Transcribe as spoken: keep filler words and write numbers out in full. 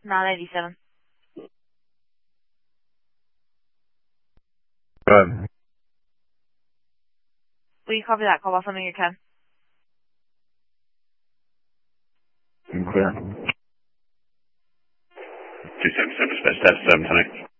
nine eighty-seven. Go ahead. Will you copy that? Call off something you can. Clear. two seven seven, space, that's seven tonight.